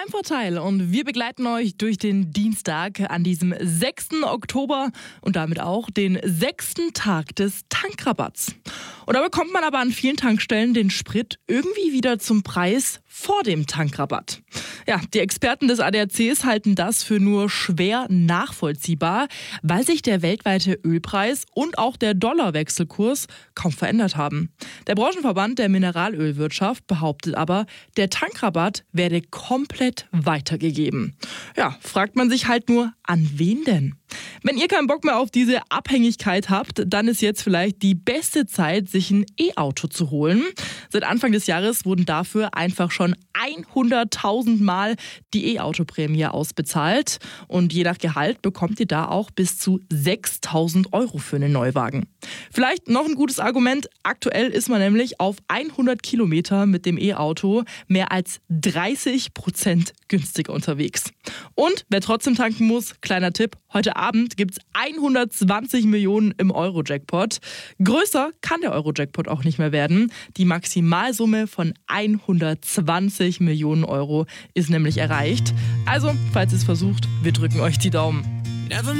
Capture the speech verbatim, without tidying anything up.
Heimvorteil und wir begleiten euch durch den Dienstag an diesem sechsten Oktober und damit auch den sechsten Tag des Tankrabatts. Und da bekommt man aber an vielen Tankstellen den Sprit irgendwie wieder zum Preis vor dem Tankrabatt. Ja, die Experten des A D A Cs halten das für nur schwer nachvollziehbar, weil sich der weltweite Ölpreis und auch der Dollarwechselkurs kaum verändert haben. Der Branchenverband der Mineralölwirtschaft behauptet aber, der Tankrabatt werde komplett weitergegeben. Ja, fragt man sich halt nur, an wen denn? Wenn ihr keinen Bock mehr auf diese Abhängigkeit habt, dann ist jetzt vielleicht die beste Zeit, sich ein E-Auto zu holen. Seit Anfang des Jahres wurden dafür einfach schon hunderttausend Mal die E-Auto-Prämie ausbezahlt. Und je nach Gehalt bekommt ihr da auch bis zu sechstausend Euro für einen Neuwagen. Vielleicht noch ein gutes Argument. Aktuell ist man nämlich auf hundert Kilometer mit dem E-Auto mehr als dreißig Prozent günstiger unterwegs. Und wer trotzdem tanken muss, kleiner Tipp, heute Abend gibt es hundertzwanzig Millionen im Euro-Jackpot. Größer kann der Euro-Jackpot auch nicht mehr werden. Die Maximalsumme von hundertzwanzig Millionen Euro ist nämlich erreicht. Also, falls ihr es versucht, wir drücken euch die Daumen.